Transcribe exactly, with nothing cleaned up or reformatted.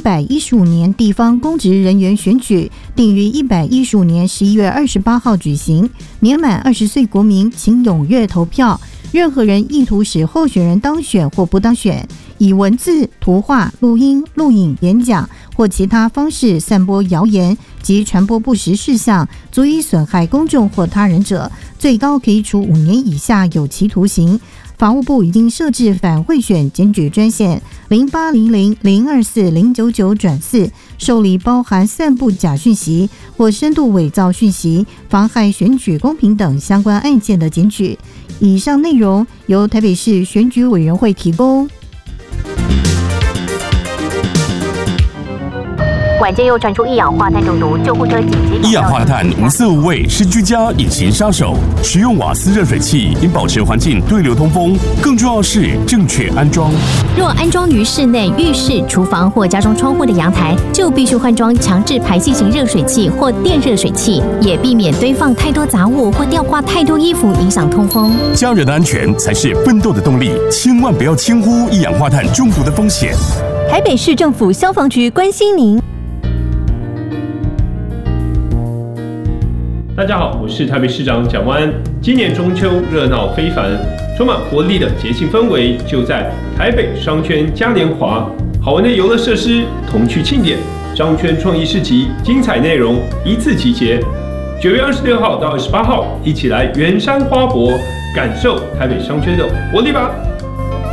百一十五年地方公职人员选举定于一百一十五年十一月二十八号举行，年满二十岁国民请踊跃投票。任何人意图使候选人当选或不当选，以文字、图画、录音、录影、演讲或其他方式散播谣言及传播不实事项，足以损害公众或他人者，最高可以处五年以下有期徒刑。法务部已经设置反贿选检举专线零八零零零二四零九九转四，受理包含散布假讯息或深度伪造讯息、妨害选举公平等相关案件的检举。以上内容由台北市选举委员会提供。 晚间又传出一氧化碳中毒，救护车紧急。 一氧化碳无色无味，是居家隐形杀手。使用瓦斯热水器应保持环境对流通风，更重要是正确安装。 若安装于室内、浴室、厨房或家中窗户的阳台，就必须换装强制排气型热水器或电热水器，也避免堆放太多杂物或吊挂太多衣服，影响通风。 家人的安全才是奋斗的动力，千万不要轻忽一氧化碳中毒的风险。 台北市政府消防局关心您。 大家好，我是台北市长蒋万安。今年中秋热闹非凡，充满活力的节庆氛围就在台北商圈嘉年华，好玩的游乐设施、童趣庆典、商圈创意市集，精彩内容一次集结。九月二十六号到二十八号，一起来圆山花博，感受台北商圈的活力吧！